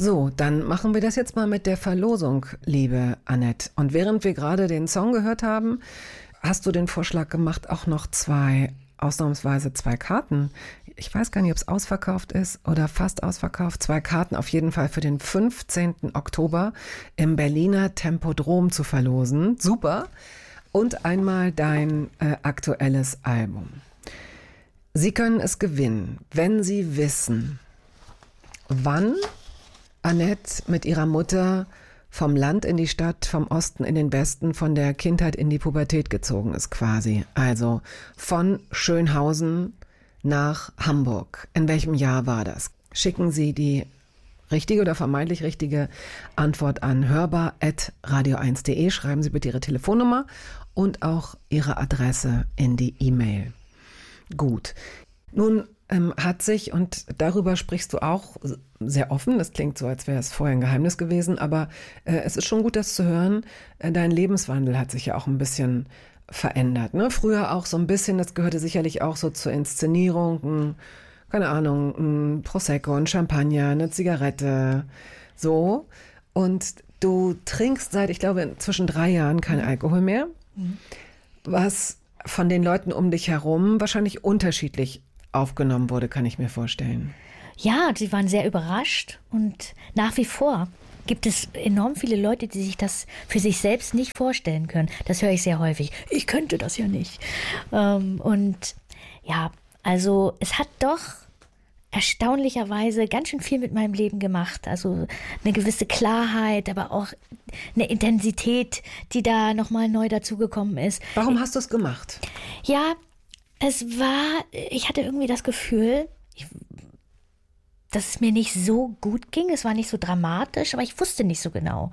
So, dann machen wir das jetzt mal mit der Verlosung, liebe Annette. Und während wir gerade den Song gehört haben, hast du den Vorschlag gemacht, auch noch ausnahmsweise zwei Karten. Ich weiß gar nicht, ob es ausverkauft ist oder fast ausverkauft. 2 Karten auf jeden Fall für den 15. Oktober im Berliner Tempodrom zu verlosen. Super. Und einmal dein aktuelles Album. Sie können es gewinnen, wenn Sie wissen, wann Annette mit ihrer Mutter vom Land in die Stadt, vom Osten in den Westen, von der Kindheit in die Pubertät gezogen ist quasi. Also von Schönhausen nach Hamburg. In welchem Jahr war das? Schicken Sie die richtige oder vermeintlich richtige Antwort an hörbar@radio1.de. Schreiben Sie bitte Ihre Telefonnummer und auch Ihre Adresse in die E-Mail. Gut. Nun hat sich, und darüber sprichst du auch sehr offen, das klingt so, als wäre es vorher ein Geheimnis gewesen, aber es ist schon gut, das zu hören, dein Lebenswandel hat sich ja auch ein bisschen verändert. Ne? Früher auch so ein bisschen, das gehörte sicherlich auch so zur Inszenierung, keine Ahnung, ein Prosecco, ein Champagner, eine Zigarette, so. Und du trinkst seit, ich glaube, inzwischen 3 Jahren kein Alkohol mehr, was von den Leuten um dich herum wahrscheinlich unterschiedlich aufgenommen wurde, kann ich mir vorstellen. Ja, sie waren sehr überrascht und nach wie vor gibt es enorm viele Leute, die sich das für sich selbst nicht vorstellen können. Das höre ich sehr häufig. Ich könnte das ja nicht. Und ja, also es hat doch erstaunlicherweise ganz schön viel mit meinem Leben gemacht. Also eine gewisse Klarheit, aber auch eine Intensität, die da nochmal neu dazugekommen ist. Warum hast du es gemacht? Ja, ich hatte irgendwie das Gefühl, dass es mir nicht so gut ging. Es war nicht so dramatisch, aber ich wusste nicht so genau.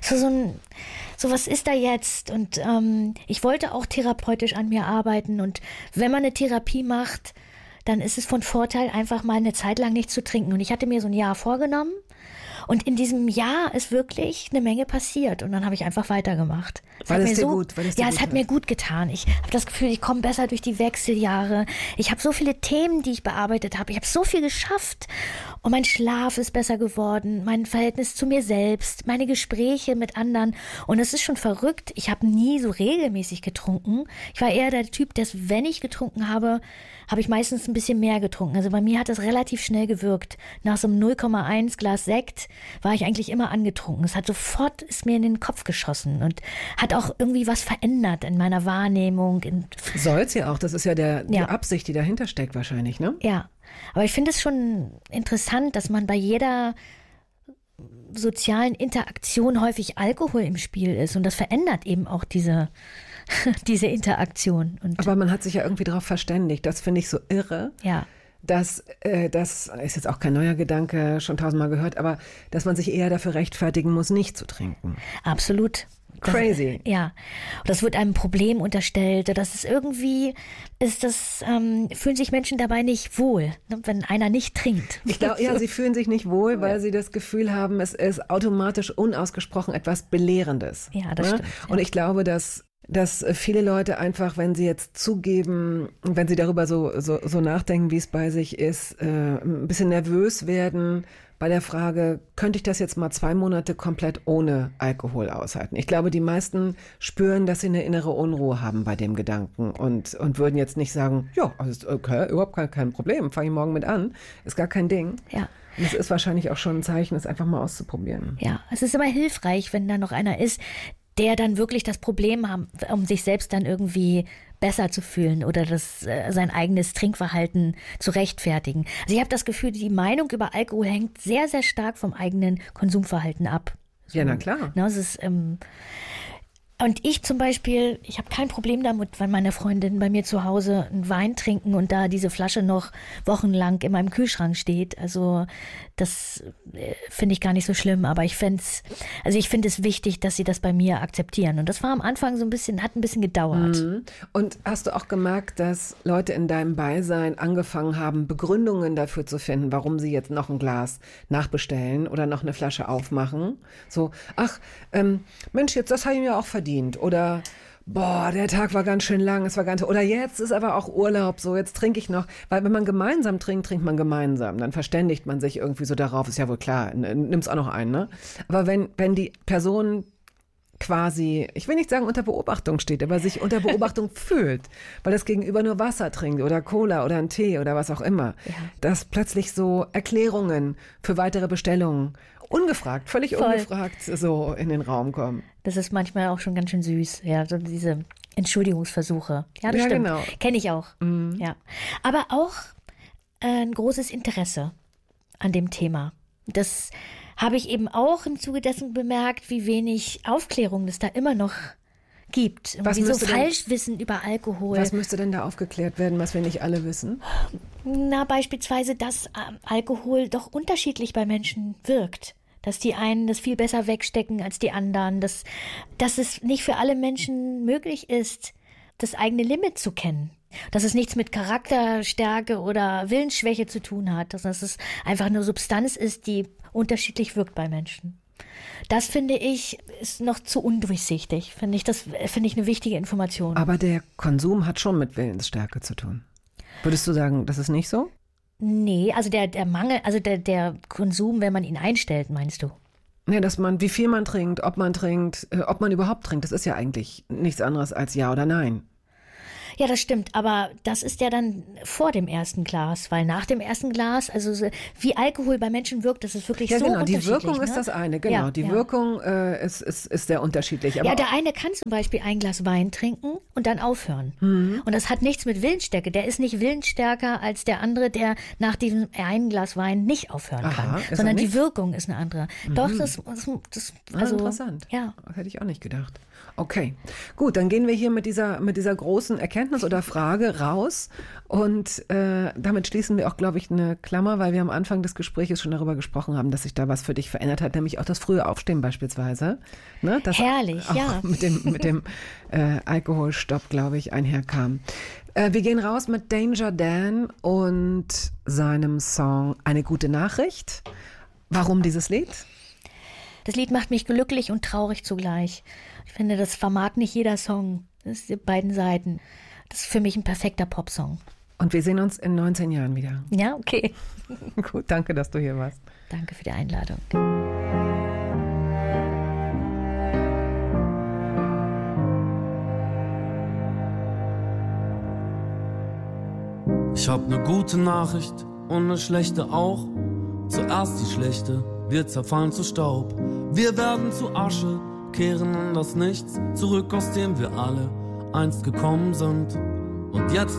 So was ist da jetzt? Und ich wollte auch therapeutisch an mir arbeiten. Und wenn man eine Therapie macht, dann ist es von Vorteil, einfach mal eine Zeit lang nicht zu trinken. Und ich hatte mir so ein Jahr vorgenommen. Und in diesem Jahr ist wirklich eine Menge passiert. Und dann habe ich einfach weitergemacht. Es hat mir gut getan. Ich habe das Gefühl, ich komme besser durch die Wechseljahre. Ich habe so viele Themen, die ich bearbeitet habe. Ich habe so viel geschafft. Und mein Schlaf ist besser geworden. Mein Verhältnis zu mir selbst. Meine Gespräche mit anderen. Und es ist schon verrückt. Ich habe nie so regelmäßig getrunken. Ich war eher der Typ, dass wenn ich getrunken habe, habe ich meistens ein bisschen mehr getrunken. Also bei mir hat das relativ schnell gewirkt. Nach so einem 0,1 Glas Sekt war ich eigentlich immer angetrunken. Es hat sofort, ist mir in den Kopf geschossen und hat auch irgendwie was verändert in meiner Wahrnehmung. Soll's ja auch, das ist ja die Absicht, die dahinter steckt wahrscheinlich, ne? Ja, aber ich finde es schon interessant, dass man bei jeder sozialen Interaktion häufig Alkohol im Spiel ist und das verändert eben auch diese Interaktion. Aber man hat sich ja irgendwie darauf verständigt, das finde ich so irre. Ja. Das ist jetzt auch kein neuer Gedanke, schon 1000-mal gehört, aber dass man sich eher dafür rechtfertigen muss, nicht zu trinken. Absolut. Crazy. Ja. Und das wird einem Problem unterstellt. Das ist irgendwie, fühlen sich Menschen dabei nicht wohl, wenn einer nicht trinkt. Ich glaube, ja, sie fühlen sich nicht wohl, weil sie das Gefühl haben, es ist automatisch unausgesprochen etwas Belehrendes. Ja, das stimmt. Ja. Und ich glaube, dass viele Leute einfach, wenn sie jetzt zugeben, wenn sie darüber so nachdenken, wie es bei sich ist, ein bisschen nervös werden bei der Frage, könnte ich das jetzt mal 2 Monate komplett ohne Alkohol aushalten? Ich glaube, die meisten spüren, dass sie eine innere Unruhe haben bei dem Gedanken und würden jetzt nicht sagen, ja, also okay, überhaupt kein Problem, fange ich morgen mit an, ist gar kein Ding. Ja. Und es ist wahrscheinlich auch schon ein Zeichen, es einfach mal auszuprobieren. Ja, es ist immer hilfreich, wenn da noch einer ist, der dann wirklich das Problem haben, um sich selbst dann irgendwie besser zu fühlen oder sein eigenes Trinkverhalten zu rechtfertigen. Also ich habe das Gefühl, die Meinung über Alkohol hängt sehr, sehr stark vom eigenen Konsumverhalten ab. So, ja, na klar. Es ist, und ich zum Beispiel, ich habe kein Problem damit, wenn meine Freundinnen bei mir zu Hause einen Wein trinken und da diese Flasche noch wochenlang in meinem Kühlschrank steht. Also das finde ich gar nicht so schlimm, aber ich finde es wichtig, dass sie das bei mir akzeptieren. Und das war am Anfang hat ein bisschen gedauert. Mhm. Und hast du auch gemerkt, dass Leute in deinem Beisein angefangen haben, Begründungen dafür zu finden, warum sie jetzt noch ein Glas nachbestellen oder noch eine Flasche aufmachen? So, Mensch, jetzt das habe ich mir auch verdient. Oder boah, der Tag war ganz schön lang, es war ganz, oder jetzt ist aber auch Urlaub, so jetzt trinke ich noch, weil wenn man gemeinsam trinkt, trinkt man gemeinsam, dann verständigt man sich irgendwie so darauf, ist ja wohl klar, nimm's auch noch ein, ne? Aber wenn die Person quasi, ich will nicht sagen unter Beobachtung steht, aber sich unter Beobachtung fühlt, weil das Gegenüber nur Wasser trinkt oder Cola oder einen Tee oder was auch immer, dass plötzlich so Erklärungen für weitere Bestellungen ungefragt, völlig ungefragt so in den Raum kommen. Das ist manchmal auch schon ganz schön süß, ja, so diese Entschuldigungsversuche. Ja, das stimmt. Genau. Kenne ich auch. Mhm. Ja. Aber auch ein großes Interesse an dem Thema. Das habe ich eben auch im Zuge dessen bemerkt, wie wenig Aufklärung es da immer noch gibt. Wie so Falschwissen über Alkohol. Was müsste denn da aufgeklärt werden, was wir nicht alle wissen? Na, beispielsweise, dass Alkohol doch unterschiedlich bei Menschen wirkt. Dass die einen das viel besser wegstecken als die anderen. Dass es nicht für alle Menschen möglich ist, das eigene Limit zu kennen. Dass es nichts mit Charakterstärke oder Willensschwäche zu tun hat. Dass es einfach eine Substanz ist, die unterschiedlich wirkt bei Menschen. Das, finde ich, ist noch zu undurchsichtig. Das finde ich eine wichtige Information. Aber der Konsum hat schon mit Willensstärke zu tun. Würdest du sagen, das ist nicht so? Nee, also der Mangel, also der Konsum, wenn man ihn einstellt, meinst du? Ja, wie viel man trinkt, ob man überhaupt trinkt, das ist ja eigentlich nichts anderes als Ja oder Nein. Ja, das stimmt, aber das ist ja dann vor dem ersten Glas, weil nach dem ersten Glas, also wie Alkohol bei Menschen wirkt, das ist wirklich so unterschiedlich. Die Wirkung ist das eine, genau. Ja, die Wirkung ist sehr unterschiedlich. Aber der eine kann zum Beispiel ein Glas Wein trinken und dann aufhören. Mhm. Und das hat nichts mit Willensstärke. Der ist nicht willensstärker als der andere, der nach diesem einen Glas Wein nicht aufhören kann, sondern die Wirkung ist eine andere. Mhm. Doch, das also interessant. Ja. Das hätte ich auch nicht gedacht. Okay, gut, dann gehen wir hier mit dieser großen Erkenntnis oder Frage raus und damit schließen wir auch, glaube ich, eine Klammer, weil wir am Anfang des Gesprächs schon darüber gesprochen haben, dass sich da was für dich verändert hat, nämlich auch das frühe Aufstehen beispielsweise. Ne, das herrlich, auch ja. Mit dem Alkoholstopp, glaube ich, einherkam. Wir gehen raus mit Danger Dan und seinem Song Eine gute Nachricht. Warum dieses Lied? Das Lied macht mich glücklich und traurig zugleich. Ich finde, das vermag nicht jeder Song. Das ist die beiden Seiten. Das ist für mich ein perfekter Popsong. Und wir sehen uns in 19 Jahren wieder. Ja, okay. Gut, danke, dass du hier warst. Danke für die Einladung. Ich hab ne gute Nachricht und ne schlechte auch. Zuerst die schlechte, wir zerfallen zu Staub. Wir werden zu Asche, kehren in das Nichts zurück, aus dem wir alle einst gekommen sind. Und jetzt